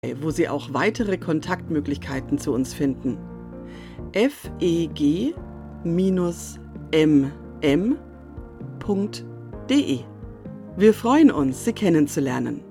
wo Sie auch weitere Kontaktmöglichkeiten zu uns finden. feg-mm.de. Wir freuen uns, Sie kennenzulernen.